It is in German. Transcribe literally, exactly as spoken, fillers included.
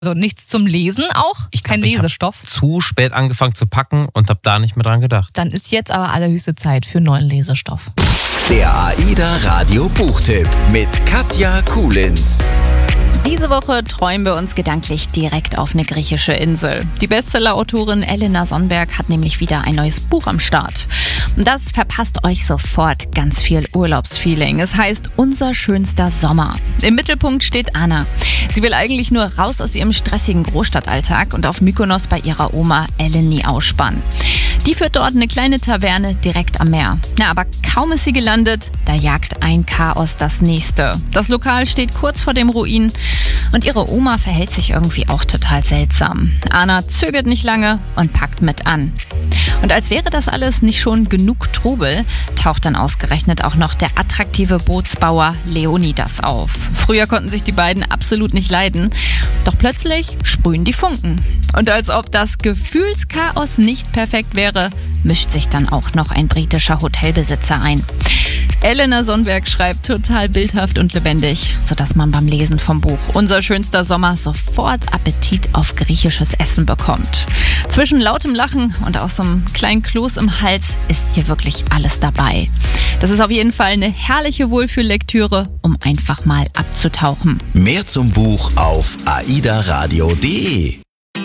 Also nichts zum Lesen auch? Ich glaub, Kein ich Lesestoff? Ich habe zu spät angefangen zu packen und habe da nicht mehr dran gedacht. Dann ist jetzt aber allerhöchste Zeit für neuen Lesestoff. Der AIDA Radio Buchtipp mit Katja Kulins. Diese Woche träumen wir uns gedanklich direkt auf eine griechische Insel. Die Bestseller-Autorin Elena Sonnberg hat nämlich wieder ein neues Buch am Start. Und das verpasst euch sofort ganz viel Urlaubsfeeling. Es heißt Unser schönster Sommer. Im Mittelpunkt steht Anna. Sie will eigentlich nur raus aus ihrem stressigen Großstadtalltag und auf Mykonos bei ihrer Oma Eleni ausspannen. Die führt dort eine kleine Taverne direkt am Meer. Na, aber kaum ist sie gelandet, da jagt ein Chaos das nächste. Das Lokal steht kurz vor dem Ruin und ihre Oma verhält sich irgendwie auch total seltsam. Anna zögert nicht lange und packt mit an. Und als wäre das alles nicht schon genug Trubel, taucht dann ausgerechnet auch noch der attraktive Bootsbauer Leonidas auf. Früher konnten sich die beiden absolut nicht leiden, doch plötzlich sprühen die Funken. Und als ob das Gefühlschaos nicht perfekt wäre, mischt sich dann auch noch ein britischer Hotelbesitzer ein. Elena Sonnberg schreibt total bildhaft und lebendig, sodass man beim Lesen vom Buch Unser schönster Sommer sofort Appetit auf griechisches Essen bekommt. Zwischen lautem Lachen und auch so einem kleinen Kloß im Hals ist hier wirklich alles dabei. Das ist auf jeden Fall eine herrliche Wohlfühllektüre, um einfach mal abzutauchen. Mehr zum Buch auf aidaradio punkt de.